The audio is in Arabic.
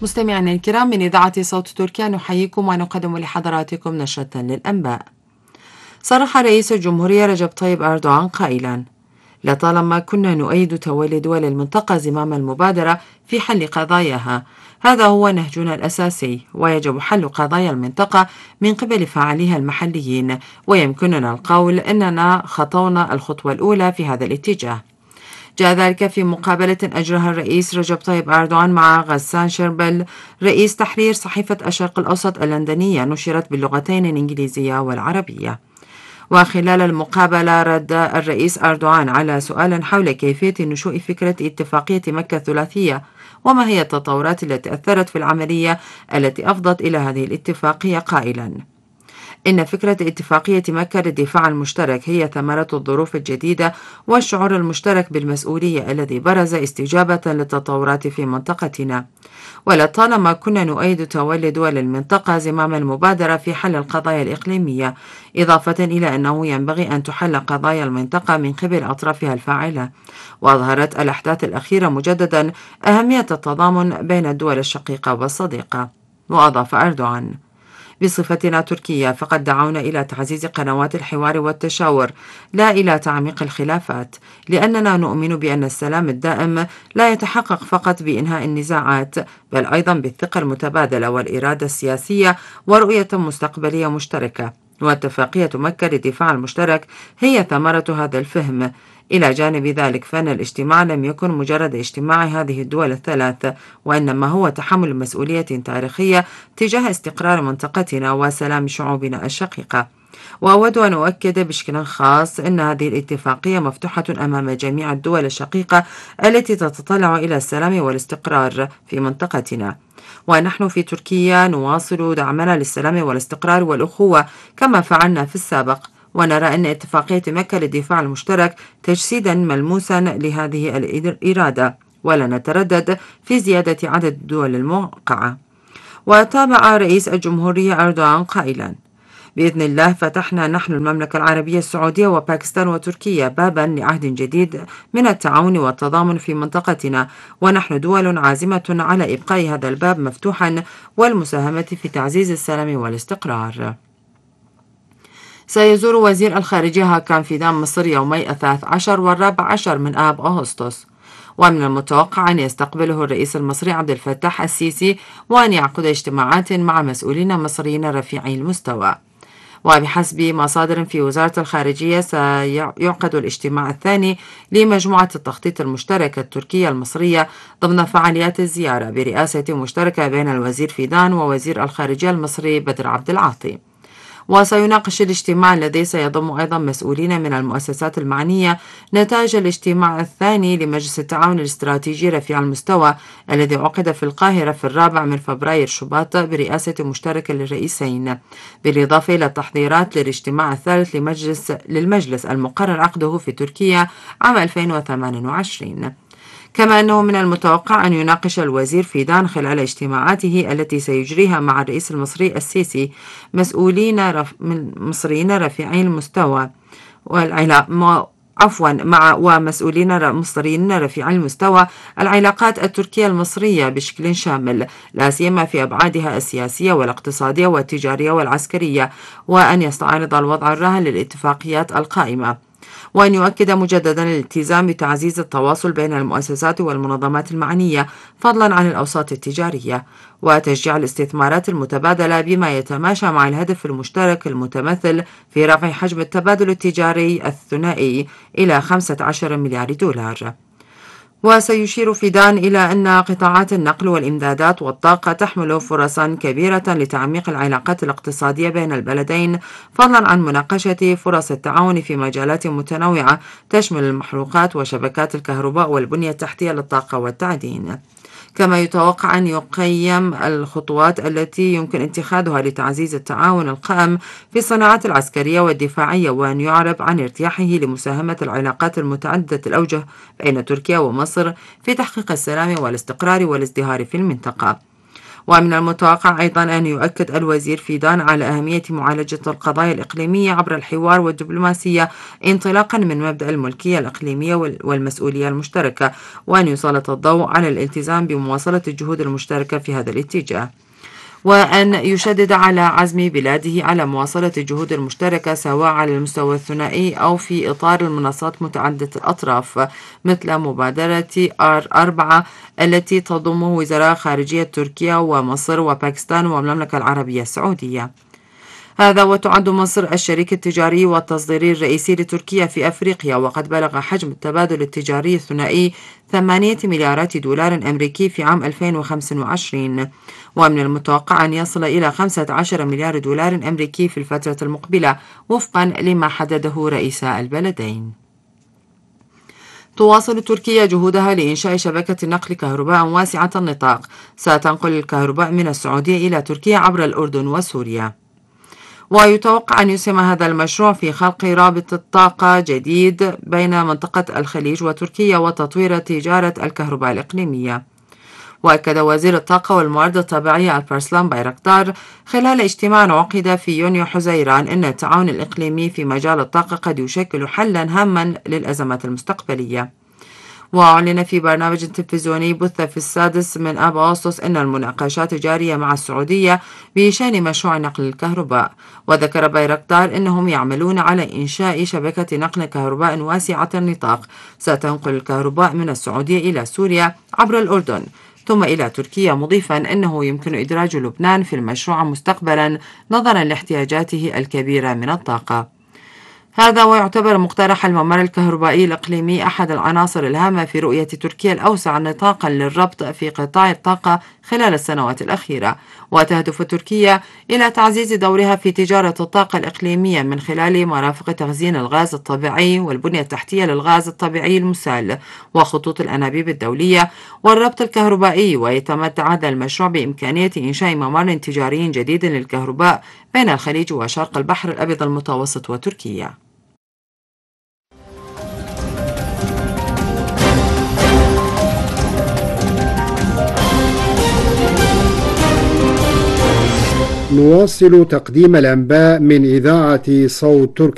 مستمعينا الكرام من إذاعة صوت تركيا نحييكم ونقدم لحضراتكم نشرة للأنباء. صرح رئيس الجمهورية رجب طيب أردوغان قائلا: لطالما كنا نؤيد تولي دول المنطقة زمام المبادرة في حل قضاياها، هذا هو نهجنا الأساسي، ويجب حل قضايا المنطقة من قبل فاعليها المحليين، ويمكننا القول أننا خطونا الخطوة الأولى في هذا الاتجاه. جاء ذلك في مقابلة أجراها الرئيس رجب طيب أردوغان مع غسان شربل رئيس تحرير صحيفة الشرق الأوسط اللندنية، نشرت باللغتين الإنجليزية والعربية. وخلال المقابلة رد الرئيس أردوغان على سؤال حول كيفية نشوء فكرة اتفاقية مكة الثلاثية وما هي التطورات التي أثرت في العملية التي أفضت إلى هذه الاتفاقية قائلا: إن فكرة اتفاقية مكة للدفاع المشترك هي ثمرة الظروف الجديدة والشعور المشترك بالمسؤولية الذي برز استجابة للتطورات في منطقتنا، ولطالما كنا نؤيد تولي دول المنطقة زمام المبادرة في حل القضايا الإقليمية، إضافة إلى أنه ينبغي أن تحل قضايا المنطقة من قبل أطرافها الفاعلة. وأظهرت الأحداث الأخيرة مجددا أهمية التضامن بين الدول الشقيقة والصديقة. وأضاف أردوغان: بصفتنا تركيا فقد دعونا إلى تعزيز قنوات الحوار والتشاور لا إلى تعميق الخلافات، لأننا نؤمن بأن السلام الدائم لا يتحقق فقط بإنهاء النزاعات، بل أيضا بالثقة المتبادلة والإرادة السياسية ورؤية مستقبلية مشتركة. واتفاقية مكة للدفاع المشترك هي ثمرة هذا الفهم. إلى جانب ذلك فإن الاجتماع لم يكن مجرد اجتماع هذه الدول الثلاث، وإنما هو تحمل مسؤولية تاريخية تجاه استقرار منطقتنا وسلام شعوبنا الشقيقة. وأود أن أؤكد بشكل خاص أن هذه الاتفاقية مفتوحة أمام جميع الدول الشقيقة التي تتطلع إلى السلام والاستقرار في منطقتنا. ونحن في تركيا نواصل دعمنا للسلام والاستقرار والأخوة كما فعلنا في السابق، ونرى أن اتفاقية مكة للدفاع المشترك تجسيدا ملموسا لهذه الإرادة، ولا نتردد في زيادة عدد الدول الموقعة. وتابع رئيس الجمهورية أردوغان قائلا: بإذن الله فتحنا نحن المملكة العربية السعودية وباكستان وتركيا بابا لعهد جديد من التعاون والتضامن في منطقتنا، ونحن دول عازمة على إبقاء هذا الباب مفتوحا والمساهمة في تعزيز السلام والاستقرار. سيزور وزير الخارجية هاكان فيدان مصر يومي 13 و14 من آب أغسطس، ومن المتوقع أن يستقبله الرئيس المصري عبد الفتاح السيسي وأن يعقد اجتماعات مع مسؤولين مصريين رفيعي المستوى. وبحسب مصادر في وزارة الخارجية سيعقد الاجتماع الثاني لمجموعة التخطيط المشتركة التركية المصرية ضمن فعاليات الزيارة برئاسة مشتركة بين الوزير فيدان ووزير الخارجية المصري بدر عبد العاطي. وسيناقش الاجتماع الذي سيضم أيضا مسؤولين من المؤسسات المعنية نتائج الاجتماع الثاني لمجلس التعاون الاستراتيجي رفيع المستوى الذي عقد في القاهرة في 4 فبراير شباط برئاسة مشتركة للرئيسين، بالإضافة إلى التحضيرات للاجتماع الثالث للمجلس المقرر عقده في تركيا عام 2028. كما أنه من المتوقع أن يناقش الوزير فيدان خلال اجتماعاته التي سيجريها مع الرئيس المصري السيسي مسؤولين مصريين رفيعي المستوى مع ومسؤولين مصريين رفيعي المستوى العلاقات التركية المصرية بشكل شامل، لا سيما في أبعادها السياسية والاقتصادية والتجارية والعسكرية، وأن يستعرض الوضع الراهن للاتفاقيات القائمة، وأن يؤكد مجددا الالتزام بتعزيز التواصل بين المؤسسات والمنظمات المعنية فضلا عن الأوساط التجارية، وتشجيع الاستثمارات المتبادلة بما يتماشى مع الهدف المشترك المتمثل في رفع حجم التبادل التجاري الثنائي إلى 15 مليار دولار. وسيشير فيدان إلى أن قطاعات النقل والإمدادات والطاقة تحمل فرصا كبيرة لتعميق العلاقات الاقتصادية بين البلدين، فضلا عن مناقشة فرص التعاون في مجالات متنوعة تشمل المحروقات وشبكات الكهرباء والبنية التحتية للطاقة والتعدين. كما يتوقع أن يقيم الخطوات التي يمكن اتخاذها لتعزيز التعاون القائم في الصناعات العسكرية والدفاعية، وأن يعرب عن ارتياحه لمساهمة العلاقات المتعددة الأوجه بين تركيا ومصر في تحقيق السلام والاستقرار والازدهار في المنطقة. ومن المتوقع أيضا أن يؤكد الوزير فيدان على أهمية معالجة القضايا الإقليمية عبر الحوار والدبلوماسية انطلاقا من مبدأ الملكية الإقليمية والمسؤولية المشتركة، وأن يسلط الضوء على الالتزام بمواصلة الجهود المشتركة في هذا الاتجاه، وأن يشدد على عزم بلاده على مواصلة الجهود المشتركة سواء على المستوى الثنائي أو في إطار المنصات متعددة الأطراف مثل مبادرة R4 التي تضم وزراء خارجية تركيا ومصر وباكستان والمملكة العربية السعودية. هذا وتعد مصر الشريك التجاري والتصديري الرئيسي لتركيا في أفريقيا، وقد بلغ حجم التبادل التجاري الثنائي 8 مليارات دولار أمريكي في عام 2025، ومن المتوقع أن يصل إلى 15 مليار دولار أمريكي في الفترة المقبلة وفقا لما حدده رئيسا البلدين. تواصل تركيا جهودها لإنشاء شبكة نقل كهرباء واسعة النطاق ستنقل الكهرباء من السعودية إلى تركيا عبر الأردن وسوريا، ويتوقع أن يسهم هذا المشروع في خلق رابط طاقة جديد بين منطقة الخليج وتركيا وتطوير تجارة الكهرباء الإقليمية. وأكد وزير الطاقة والموارد الطبيعية البرسلان بايرقدار خلال اجتماع عقد في يونيو حزيران أن التعاون الإقليمي في مجال الطاقة قد يشكل حلا هاما للأزمات المستقبلية. وأعلن في برنامج تلفزيوني بث في 6 من آب أغسطس أن المناقشات جارية مع السعودية بشأن مشروع نقل الكهرباء، وذكر بايرقدار أنهم يعملون على إنشاء شبكة نقل كهرباء واسعة النطاق ستنقل الكهرباء من السعودية إلى سوريا عبر الأردن ثم إلى تركيا، مضيفا أنه يمكن إدراج لبنان في المشروع مستقبلا نظرا لاحتياجاته الكبيرة من الطاقة. هذا ويعتبر مقترح الممر الكهربائي الإقليمي أحد العناصر الهامة في رؤية تركيا الأوسع نطاقا للربط في قطاع الطاقة خلال السنوات الأخيرة، وتهدف تركيا إلى تعزيز دورها في تجارة الطاقة الإقليمية من خلال مرافق تخزين الغاز الطبيعي والبنية التحتية للغاز الطبيعي المسال وخطوط الأنابيب الدولية والربط الكهربائي. ويتمتع هذا المشروع بإمكانية إنشاء ممر تجاري جديد للكهرباء بين الخليج وشرق البحر الأبيض المتوسط وتركيا. نواصل تقديم الأنباء من إذاعة صوت تركيا.